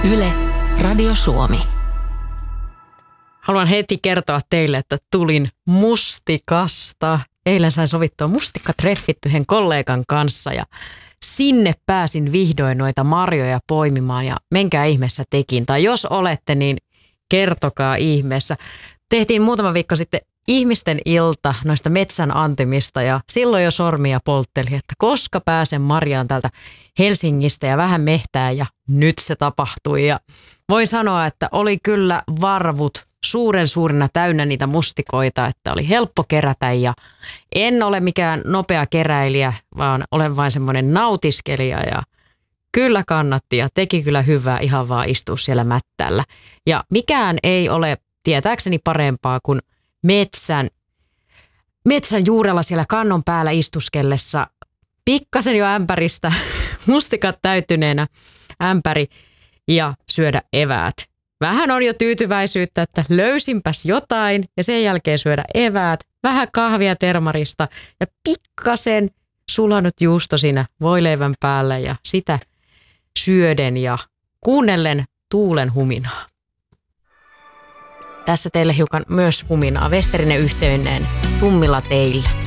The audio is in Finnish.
Yle, Radio Suomi. Haluan heti kertoa teille, että tulin mustikasta. Eilen sain sovittua mustikkatreffit yhden kollegan kanssa ja sinne pääsin vihdoin noita marjoja poimimaan ja menkää ihmeessä tekin. Tai jos olette, niin kertokaa ihmeessä. Tehtiin muutama viikko sitten ihmisten ilta noista metsän antimista ja silloin jo sormia poltteli, että koska pääsen marjaan täältä Helsingistä ja vähän mehtää ja nyt se tapahtui. Ja voin sanoa, että oli kyllä varvut suurena täynnä niitä mustikoita, että oli helppo kerätä ja en ole mikään nopea keräilijä, vaan olen vain semmoinen nautiskelija ja kyllä kannatti ja teki kyllä hyvää ihan vaan istua siellä mättällä. Ja mikään ei ole tietääkseni parempaa kuin metsän juurella siellä kannon päällä istuskellessa, pikkasen jo ämpäristä, mustikat täytyneenä ämpäri ja syödä eväät. Vähän on jo tyytyväisyyttä, että löysinpäs jotain ja sen jälkeen syödä eväät, vähän kahvia termarista ja pikkasen sulanut juusto siinä voileivän päälle ja sitä syöden ja kuunnellen tuulen huminaa. Tässä teille hiukan myös huminaa. Westerinen yhteinen tummilla teillä.